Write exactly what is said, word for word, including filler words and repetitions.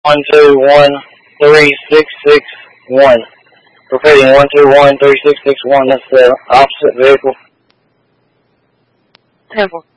one two one three six six one. Repeating one two one three six six one. That's the opposite vehicle. Ten four.